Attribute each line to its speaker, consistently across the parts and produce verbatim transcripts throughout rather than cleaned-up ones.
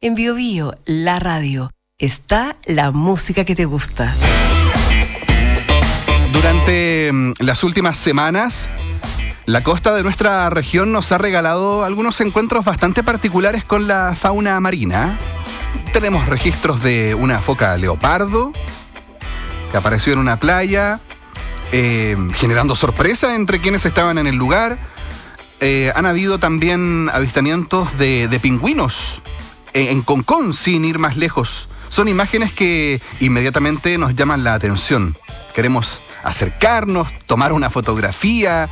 Speaker 1: En Bio Bio, la radio, está la música que te gusta.
Speaker 2: Durante las últimas semanas, la costa de nuestra región nos ha regalado algunos encuentros bastante particulares con la fauna marina. Tenemos registros de una foca leopardo que apareció en una playa, eh, generando sorpresa entre quienes estaban en el lugar. Eh, han habido también avistamientos de, de pingüinos en, en Concón, sin ir más lejos. Son imágenes que inmediatamente nos llaman la atención. Queremos acercarnos, tomar una fotografía.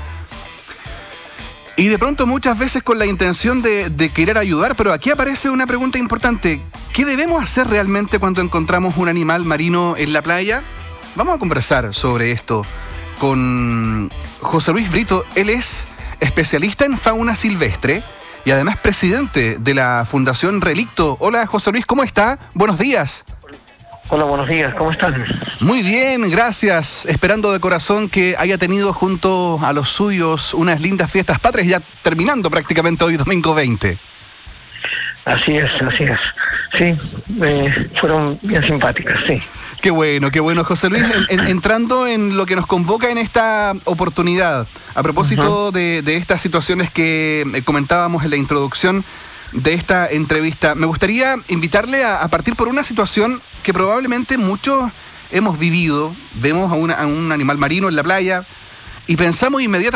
Speaker 2: Y de pronto muchas veces con la intención de, de querer ayudar, pero aquí aparece una pregunta importante. ¿Qué debemos hacer realmente cuando encontramos un animal marino en la playa? Vamos a conversar sobre esto con José Luis Brito. Él es especialista en fauna silvestre y además presidente de la Fundación Relicto. Hola José Luis, ¿cómo está? Buenos días.
Speaker 3: Hola, buenos días, ¿cómo están?
Speaker 2: Muy bien, gracias. Esperando de corazón que haya tenido junto a los suyos unas lindas fiestas patrias, ya terminando prácticamente hoy, domingo veinte.
Speaker 3: Así es, así es. Sí, eh, fueron bien simpáticas, sí.
Speaker 2: Qué bueno, qué bueno, José Luis. En, en, entrando en lo que nos convoca en esta oportunidad, a propósito uh-huh. de, de estas situaciones que comentábamos en la introducción de esta entrevista, me gustaría invitarle a, a partir por una situación que probablemente muchos hemos vivido. Vemos a, una, a un animal marino en la playa y pensamos inmediatamente